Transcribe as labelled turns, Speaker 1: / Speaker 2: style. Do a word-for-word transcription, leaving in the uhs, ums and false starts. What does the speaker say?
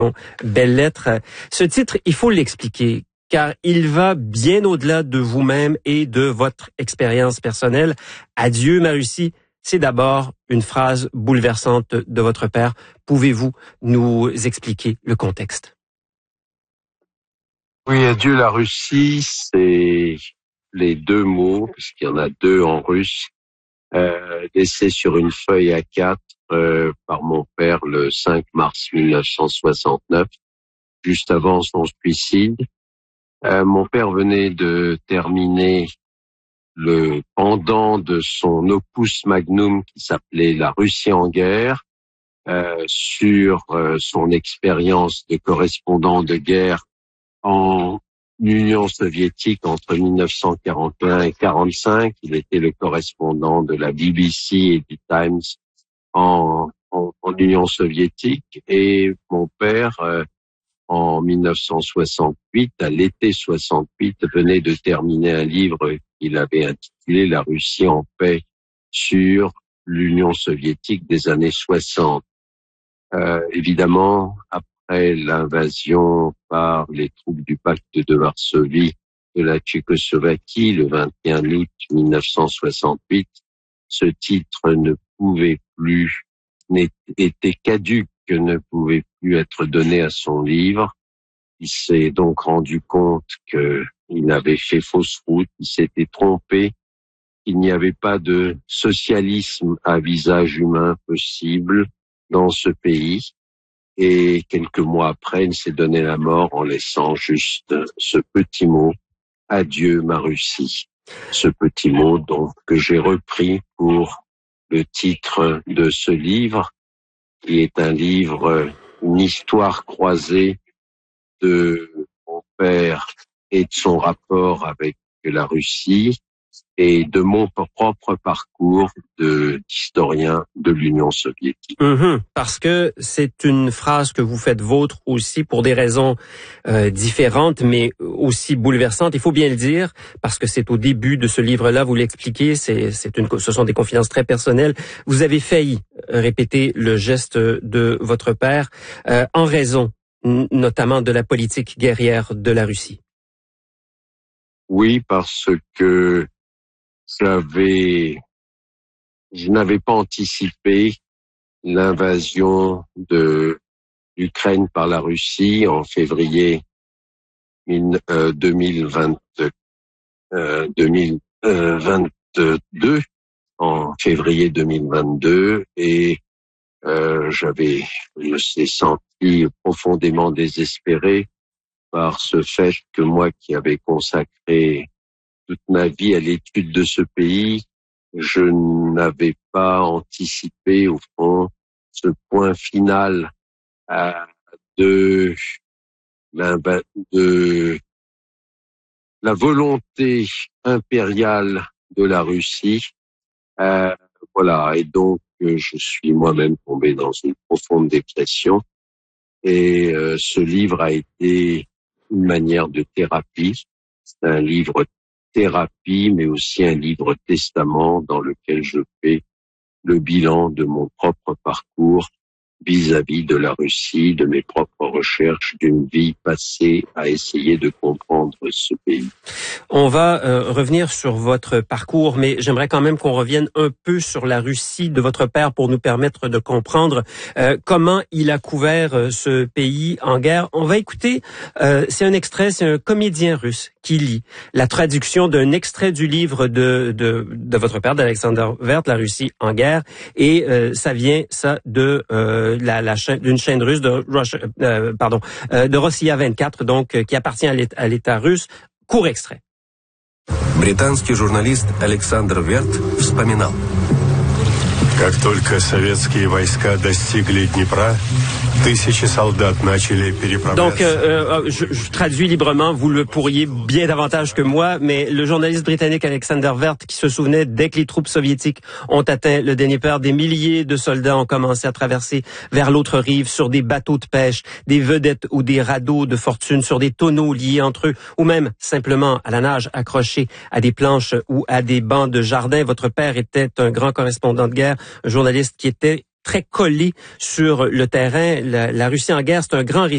Speaker 1: Belles lettres. Ce titre, il faut l'expliquer, car il va bien au-delà de vous-même et de votre expérience personnelle. Adieu, ma Russie. C'est d'abord une phrase bouleversante de votre père. Pouvez-vous nous expliquer le contexte?
Speaker 2: Oui, adieu la Russie, c'est les deux mots, puisqu'il y en a deux en russe, euh, laissés sur une feuille A quatre euh, par mon père le cinq mars mille neuf cent soixante-neuf, juste avant son suicide. Euh, mon père venait de terminer le pendant de son opus magnum qui s'appelait La Russie en guerre, euh, sur euh, son expérience de correspondant de guerre en Union soviétique entre mille neuf cent quarante et un et quarante-cinq. Il était le correspondant de la B B C et du Times en, en, en Union soviétique. Et mon père, euh, en mille neuf cent soixante-huit, à l'été soixante-huit, venait de terminer un livre qu'il avait intitulé La Russie en paix sur l'Union soviétique des années soixante. Euh, évidemment, après l'invasion par les troupes du pacte de Varsovie de la Tchécoslovaquie le vingt et un août mille neuf cent soixante-huit, ce titre ne pouvait plus, était caduc, ne pouvait plus être donné à son livre. Il s'est donc rendu compte qu'il avait fait fausse route, il s'était trompé, il n'y avait pas de socialisme à visage humain possible dans ce pays. Et quelques mois après, il s'est donné la mort en laissant juste ce petit mot, adieu ma Russie. Ce petit mot donc que j'ai repris pour le titre de ce livre, qui est un livre, une histoire croisée de mon père et de son rapport avec la Russie et de mon propre parcours de, d'historien de l'Union soviétique.
Speaker 1: Mmh, parce que c'est une phrase que vous faites vôtre aussi pour des raisons euh, différentes, mais aussi bouleversantes. Il faut bien le dire, parce que c'est au début de ce livre-là, vous l'expliquez, c'est, c'est une, ce sont des confidences très personnelles. Vous avez failli répéter le geste de votre père euh, en raison notamment de la politique guerrière de la Russie.
Speaker 2: Oui, parce que j'avais, je n'avais pas anticipé l'invasion de l'Ukraine par la Russie en février deux mille vingt, euh, deux mille vingt-deux, en février deux mille vingt-deux, et euh, j'avais, je me suis senti profondément désespéré par ce fait que moi qui avais consacré toute ma vie à l'étude de ce pays, je n'avais pas anticipé au fond ce point final euh, de, de la volonté impériale de la Russie. Euh, voilà, et donc je suis moi-même tombé dans une profonde dépression. Et euh, ce livre a été une manière de thérapie. C'est un livre thérapie, mais aussi un livre testament dans lequel je fais le bilan de mon propre parcours vis-à-vis de la Russie, de mes propres recherches, d'une vie passée à essayer de comprendre ce pays.
Speaker 1: On va euh, revenir sur votre parcours, mais j'aimerais quand même qu'on revienne un peu sur la Russie de votre père pour nous permettre de comprendre euh, comment il a couvert euh, ce pays en guerre. On va écouter, euh, c'est un extrait, c'est un comédien russe qui lit la traduction d'un extrait du livre de, de, de votre père, d'Alexander Vert, La Russie en guerre, et euh, ça vient, ça, de euh, la, la chaîne, d'une chaîne russe de Russia, euh, pardon, euh, de Rossiya vingt-quatre, donc euh, qui appartient à l'État, à l'État russe. Court extrait.
Speaker 3: Британский журналист Александр Верт вспоминал.
Speaker 4: Как только советские войска достигли Днепра, tысячи солдат начали переправляться.
Speaker 1: Donc, euh, je, je traduis librement, vous le pourriez bien davantage que moi, mais le journaliste britannique Alexander Vert, qui se souvenait dès que les troupes soviétiques ont atteint le Dnieper, des milliers de soldats ont commencé à traverser vers l'autre rive sur des bateaux de pêche, des vedettes ou des radeaux de fortune, sur des tonneaux liés entre eux, ou même simplement à la nage accrochés à des planches ou à des bancs de jardin. Votre père était un grand correspondant de guerre, un journaliste qui était très collé sur le terrain. La, la Russie en guerre, c'est un grand